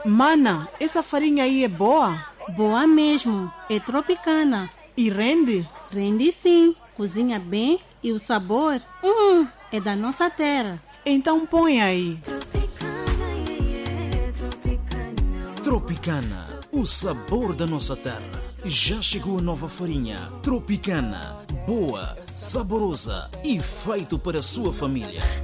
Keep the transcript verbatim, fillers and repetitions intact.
Mana, essa farinha aí é boa? Boa mesmo, é tropicana. E rende? Rende sim, cozinha bem e o sabor hum, é da nossa terra. Então põe aí. Tropicana, o sabor da nossa terra. Já chegou a nova farinha. Tropicana, boa, saborosa e feito para a sua família.